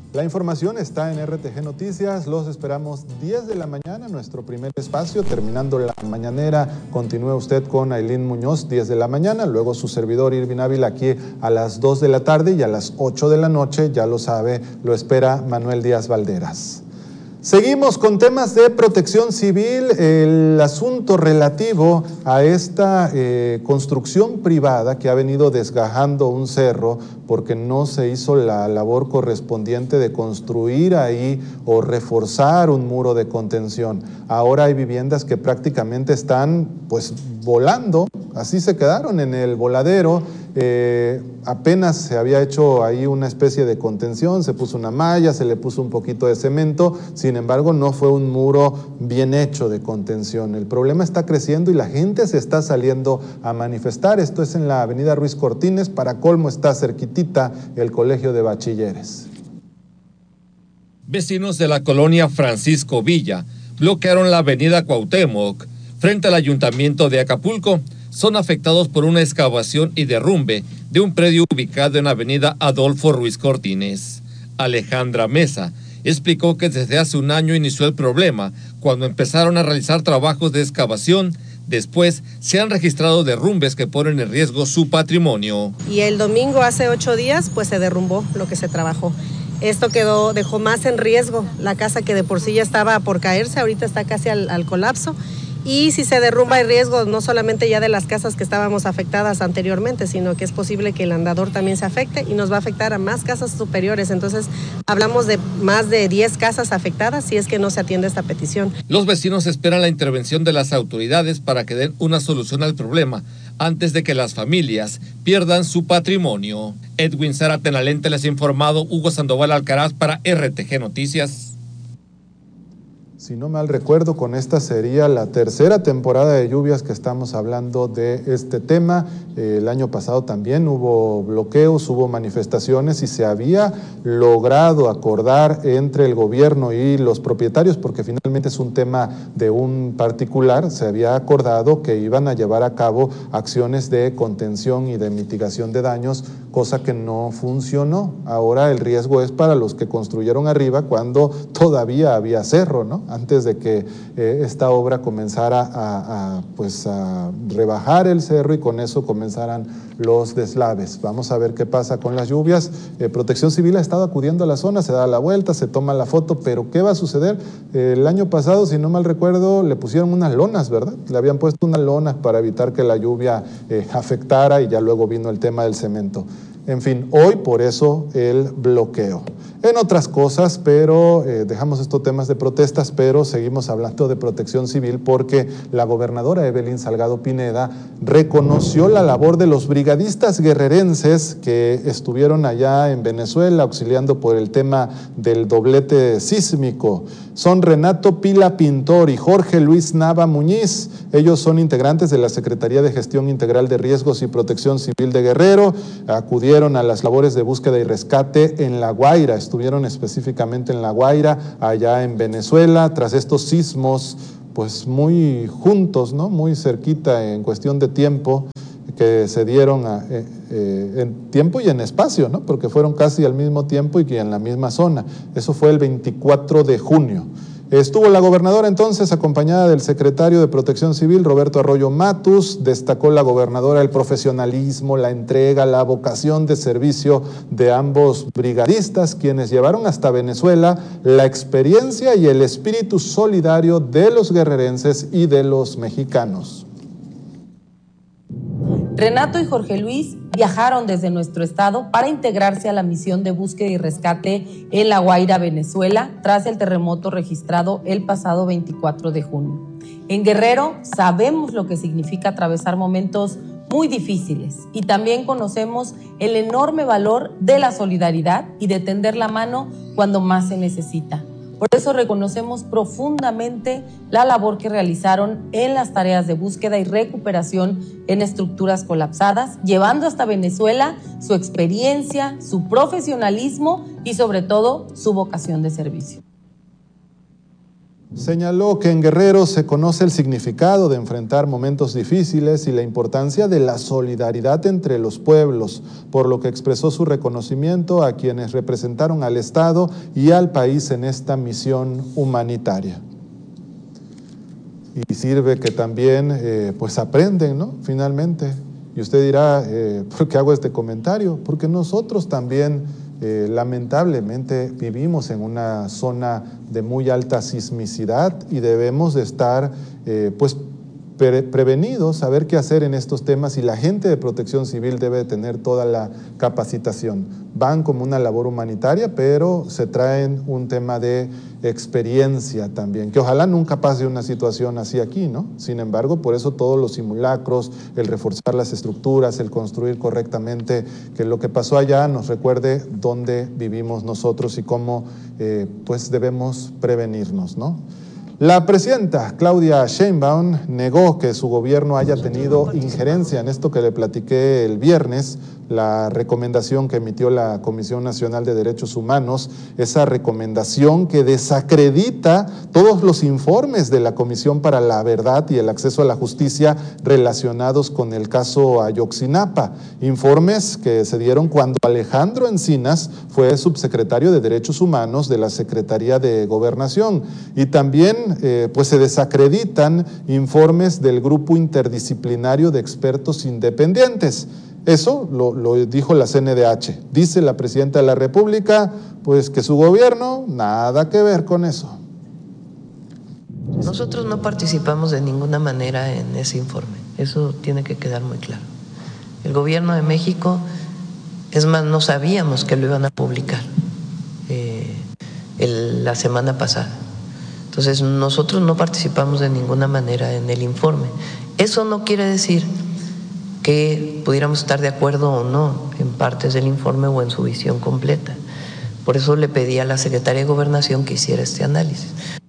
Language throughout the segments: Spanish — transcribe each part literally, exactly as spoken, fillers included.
La información está en R T G Noticias, los esperamos diez de la mañana, nuestro primer espacio, terminando la mañanera, continúe usted con Ailín Muñoz, diez de la mañana, luego su servidor Irvin Ávila aquí a las dos de la tarde y a las ocho de la noche, ya lo sabe, lo espera Manuel Díaz Valderas. Seguimos con temas de protección civil, el asunto relativo a esta eh, construcción privada que ha venido desgajando un cerro porque no se hizo la labor correspondiente de construir ahí o reforzar un muro de contención. Ahora hay viviendas que prácticamente están pues volando, así se quedaron en el voladero. Eh, apenas se había hecho ahí una especie de contención, se puso una malla, se le puso un poquito de cemento, sin embargo no fue un muro bien hecho de contención. El problema está creciendo y la gente se está saliendo a manifestar. Esto es en la avenida Ruiz Cortines, para colmo está cerquitita el Colegio de Bachilleres. Vecinos de la colonia Francisco Villa bloquearon la avenida Cuauhtémoc frente al ayuntamiento de Acapulco. Son afectados por una excavación y derrumbe de un predio ubicado en la avenida Adolfo Ruiz Cortines. Alejandra Mesa explicó que desde hace un año inició el problema cuando empezaron a realizar trabajos de excavación. Después se han registrado derrumbes que ponen en riesgo su patrimonio. Y el domingo, hace ocho días, pues se derrumbó lo que se trabajó. Esto quedó, dejó más en riesgo la casa, que de por sí ya estaba por caerse, ahorita está casi al, al colapso. Y si se derrumba hay riesgos no solamente ya de las casas que estábamos afectadas anteriormente, sino que es posible que el andador también se afecte y nos va a afectar a más casas superiores. Entonces hablamos de más de diez casas afectadas si es que no se atiende esta petición. Los vecinos esperan la intervención de las autoridades para que den una solución al problema antes de que las familias pierdan su patrimonio. Edwin Zárate en la lente, les ha informado Hugo Sandoval Alcaraz para R T G Noticias. Si no mal recuerdo, con esta sería la tercera temporada de lluvias que estamos hablando de este tema. Eh, el año pasado también hubo bloqueos, hubo manifestaciones y se había logrado acordar entre el gobierno y los propietarios, porque finalmente es un tema de un particular, se había acordado que iban a llevar a cabo acciones de contención y de mitigación de daños, cosa que no funcionó. Ahora el riesgo es para los que construyeron arriba cuando todavía había cerro, ¿no? Antes de que eh, esta obra comenzara a, a, pues a rebajar el cerro y con eso comenzaran los deslaves. Vamos a ver qué pasa con las lluvias. Eh, Protección Civil ha estado acudiendo a la zona, se da la vuelta, se toma la foto, pero ¿qué va a suceder? Eh, el año pasado, si no mal recuerdo, le pusieron unas lonas, ¿verdad? Le habían puesto unas lonas para evitar que la lluvia eh, afectara y ya luego vino el tema del cemento. En fin, hoy por eso el bloqueo. En otras cosas, pero eh, dejamos estos temas de protestas, pero seguimos hablando de protección civil porque la gobernadora Evelyn Salgado Pineda reconoció la labor de los brigadistas guerrerenses que estuvieron allá en Venezuela auxiliando por el tema del doblete sísmico. Son Renato Pila Pintor y Jorge Luis Nava Muñiz. Ellos son integrantes de la Secretaría de Gestión Integral de Riesgos y Protección Civil de Guerrero. Acudieron a las labores de búsqueda y rescate en La Guaira. Estuvieron específicamente en La Guaira, allá en Venezuela, tras estos sismos, pues muy juntos, ¿no? Muy cerquita en cuestión de tiempo, que se dieron a, eh, eh, en tiempo y en espacio, ¿no? Porque fueron casi al mismo tiempo y que en la misma zona. Eso fue el veinticuatro de junio. Estuvo la gobernadora entonces acompañada del secretario de Protección Civil, Roberto Arroyo Matus. Destacó la gobernadora el profesionalismo, la entrega, la vocación de servicio de ambos brigadistas, quienes llevaron hasta Venezuela la experiencia y el espíritu solidario de los guerrerenses y de los mexicanos. Renato y Jorge Luis viajaron desde nuestro estado para integrarse a la misión de búsqueda y rescate en La Guaira, Venezuela, tras el terremoto registrado el pasado veinticuatro de junio. En Guerrero sabemos lo que significa atravesar momentos muy difíciles y también conocemos el enorme valor de la solidaridad y de tender la mano cuando más se necesita. Por eso reconocemos profundamente la labor que realizaron en las tareas de búsqueda y recuperación en estructuras colapsadas, llevando hasta Venezuela su experiencia, su profesionalismo y sobre todo su vocación de servicio. Señaló que en Guerrero se conoce el significado de enfrentar momentos difíciles y la importancia de la solidaridad entre los pueblos, por lo que expresó su reconocimiento a quienes representaron al Estado y al país en esta misión humanitaria. Y sirve que también eh, pues aprenden, ¿no? Finalmente. Y usted dirá, eh, ¿por qué hago este comentario? Porque nosotros también Eh, lamentablemente vivimos en una zona de muy alta sismicidad y debemos de estar eh, pues pre prevenidos, saber qué hacer en estos temas, y la gente de Protección Civil debe de tener toda la capacitación. Van como una labor humanitaria, pero se traen un tema de experiencia también, que ojalá nunca pase una situación así aquí, ¿no? Sin embargo, por eso todos los simulacros, el reforzar las estructuras, el construir correctamente, que lo que pasó allá nos recuerde dónde vivimos nosotros y cómo eh, pues debemos prevenirnos, ¿no? La presidenta Claudia Sheinbaum negó que su gobierno haya tenido injerencia en esto que le platiqué el viernes, la recomendación que emitió la Comisión Nacional de Derechos Humanos, esa recomendación que desacredita todos los informes de la Comisión para la Verdad y el Acceso a la Justicia relacionados con el caso Ayotzinapa, informes que se dieron cuando Alejandro Encinas fue subsecretario de Derechos Humanos de la Secretaría de Gobernación, y también eh, pues se desacreditan informes del Grupo Interdisciplinario de Expertos Independientes. Eso lo, lo dijo la C N D H. Dice la presidenta de la República, pues que su gobierno, nada que ver con eso. Nosotros no participamos de ninguna manera en ese informe, eso tiene que quedar muy claro. El gobierno de México, es más, no sabíamos que lo iban a publicar eh, el, la semana pasada. Entonces, nosotros no participamos de ninguna manera en el informe. Eso no quiere decir que pudiéramos estar de acuerdo o no en partes del informe o en su visión completa. Por eso le pedí a la Secretaría de Gobernación que hiciera este análisis.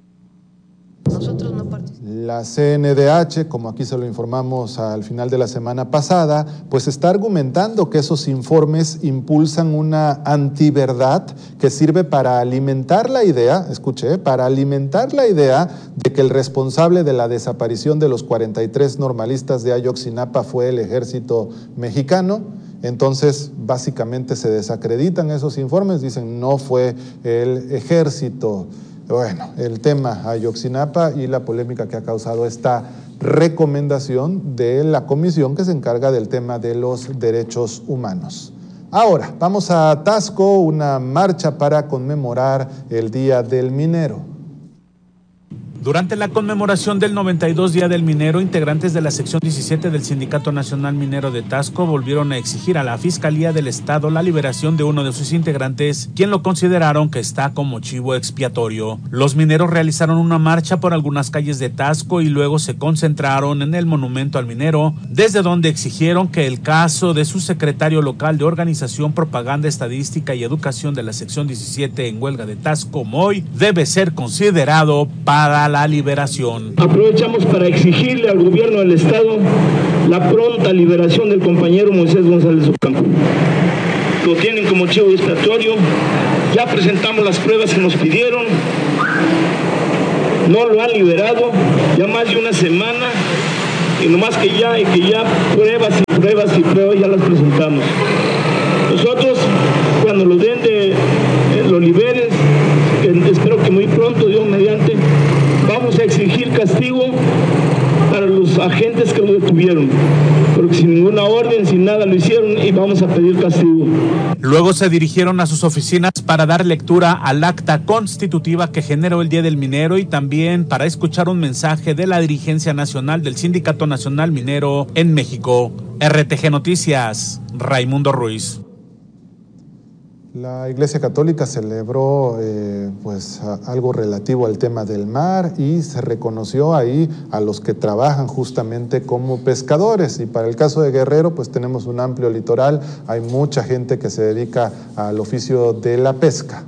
Nosotros no participamos. La C N D H, como aquí se lo informamos al final de la semana pasada, pues está argumentando que esos informes impulsan una antiverdad que sirve para alimentar la idea, escuché, para alimentar la idea de que el responsable de la desaparición de los cuarenta y tres normalistas de Ayotzinapa fue el ejército mexicano. Entonces, básicamente se desacreditan esos informes, dicen no fue el ejército. Bueno, el tema Ayotzinapa y la polémica que ha causado esta recomendación de la comisión que se encarga del tema de los derechos humanos. Ahora, vamos a Taxco, una marcha para conmemorar el Día del Minero. Durante la conmemoración del noventa y dos Día del Minero, integrantes de la sección diecisiete del Sindicato Nacional Minero de Taxco volvieron a exigir a la Fiscalía del Estado la liberación de uno de sus integrantes, quien lo consideraron que está como chivo expiatorio. Los mineros realizaron una marcha por algunas calles de Taxco y luego se concentraron en el monumento al minero, desde donde exigieron que el caso de su secretario local de Organización, Propaganda, Estadística y Educación de la sección diecisiete en huelga de Taxco, Moy, debe ser considerado para la liberación. Aprovechamos para exigirle al gobierno del Estado la pronta liberación del compañero Moisés González Ocampo. Lo tienen como chivo expiatorio, ya presentamos las pruebas que nos pidieron, no lo han liberado, ya más de una semana, y nomás que ya, y que ya pruebas y pruebas y pruebas ya las presentamos. Nosotros, cuando lo den de, eh, lo liberen, que espero que muy pronto, Dios mediante, vamos a exigir castigo para los agentes que lo detuvieron, porque sin ninguna orden, sin nada lo hicieron, y vamos a pedir castigo. Luego se dirigieron a sus oficinas para dar lectura al acta constitutiva que generó el Día del Minero y también para escuchar un mensaje de la dirigencia nacional del Sindicato Nacional Minero en México. R T G Noticias, Raimundo Ruiz. La Iglesia Católica celebró eh, pues, a, algo relativo al tema del mar y se reconoció ahí a los que trabajan justamente como pescadores. Y para el caso de Guerrero, pues tenemos un amplio litoral, hay mucha gente que se dedica al oficio de la pesca.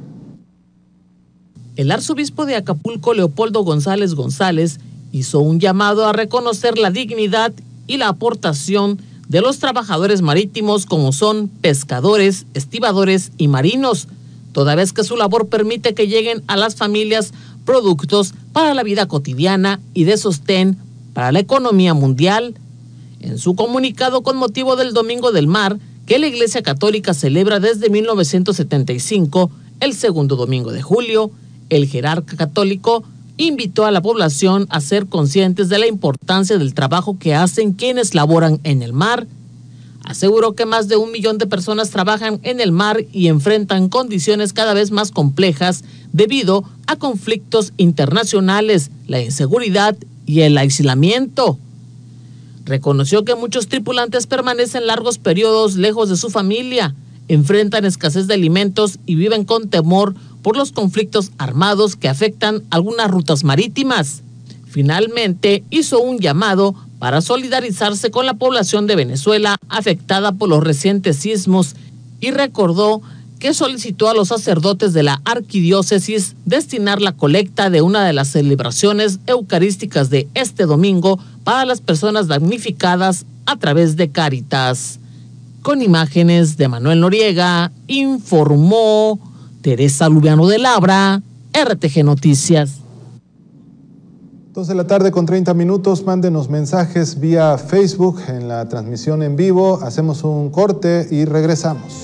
El arzobispo de Acapulco, Leopoldo González González, hizo un llamado a reconocer la dignidad y la aportación de los trabajadores marítimos como son pescadores, estibadores y marinos, toda vez que su labor permite que lleguen a las familias productos para la vida cotidiana y de sostén para la economía mundial. En su comunicado con motivo del Domingo del Mar, que la Iglesia Católica celebra desde mil novecientos setenta y cinco, el segundo domingo de julio, el jerarca católico invitó a la población a ser conscientes de la importancia del trabajo que hacen quienes laboran en el mar. Aseguró que más de un millón de personas trabajan en el mar y enfrentan condiciones cada vez más complejas debido a conflictos internacionales, la inseguridad y el aislamiento. Reconoció que muchos tripulantes permanecen largos periodos lejos de su familia, enfrentan escasez de alimentos y viven con temor por los conflictos armados que afectan algunas rutas marítimas. Finalmente, hizo un llamado para solidarizarse con la población de Venezuela afectada por los recientes sismos y recordó que solicitó a los sacerdotes de la arquidiócesis destinar la colecta de una de las celebraciones eucarísticas de este domingo para las personas damnificadas a través de Cáritas. Con imágenes de Manuel Noriega, informó Teresa Lubiano de Labra, R T G Noticias. dos de la tarde con treinta minutos, mándenos mensajes vía Facebook en la transmisión en vivo. Hacemos un corte y regresamos.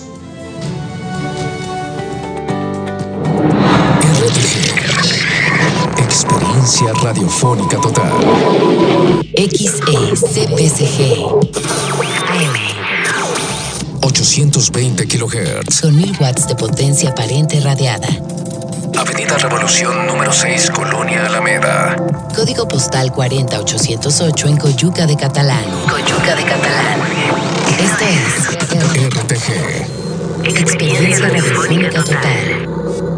R T G, experiencia radiofónica total. X E C P C G A M ochocientos veinte kilohertz. Con mil watts de potencia aparente radiada. Avenida Revolución número seis, Colonia Alameda. Código postal cuarenta mil ochocientos ocho en Coyuca de Catalán. Coyuca de Catalán. Esto es R T G, experiencia radiofónica total.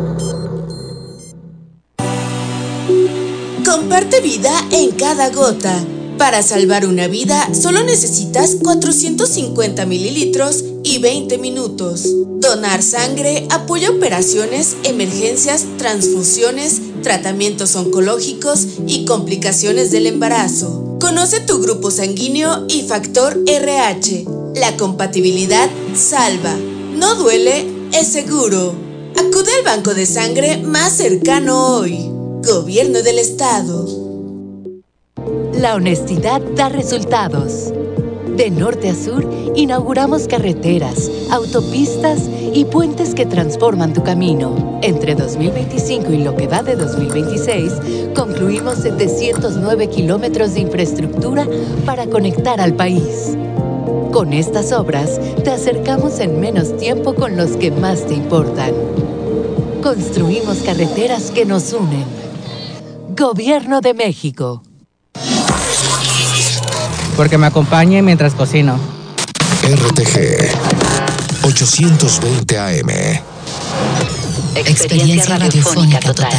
Comparte vida en cada gota. Para salvar una vida, solo necesitas cuatrocientos cincuenta mililitros y veinte minutos. Donar sangre apoya operaciones, emergencias, transfusiones, tratamientos oncológicos y complicaciones del embarazo. Conoce tu grupo sanguíneo y factor R H. La compatibilidad salva. No duele, es seguro. Acude al banco de sangre más cercano hoy. Gobierno del Estado. La honestidad da resultados. De norte a sur, inauguramos carreteras, autopistas y puentes que transforman tu camino. Entre dos mil veinticinco y lo que va de dos mil veintiséis, concluimos setecientos nueve kilómetros de infraestructura para conectar al país. Con estas obras, te acercamos en menos tiempo con los que más te importan. Construimos carreteras que nos unen. Gobierno de México. Porque me acompañe mientras cocino. R T G ochocientos veinte A M. Experiencia radiofónica total.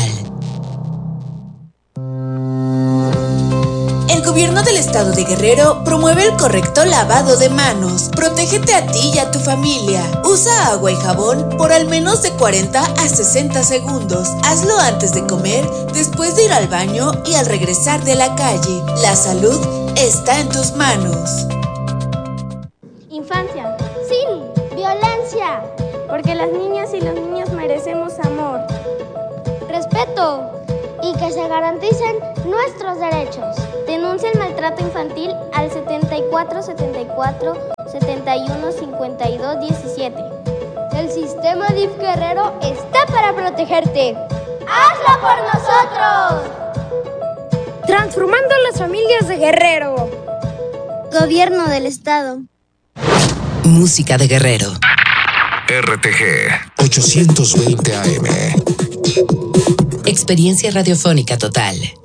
El Gobierno del Estado de Guerrero promueve el correcto lavado de manos. Protégete a ti y a tu familia. Usa agua y jabón por al menos de cuarenta a sesenta segundos. Hazlo antes de comer, después de ir al baño y al regresar de la calle. La salud está en tus manos. Infancia, sin violencia, porque las niñas y los niños merecemos amor, respeto y que se garanticen nuestros derechos. Denuncia el maltrato infantil al setenta y cuatro setenta y cuatro setenta y uno cincuenta y dos diecisiete. El sistema D I F Guerrero está para protegerte. ¡Hazlo por nosotros! Transformando las familias de Guerrero. Gobierno del Estado. Música de Guerrero. R T G ochocientos veinte A M. Experiencia radiofónica total.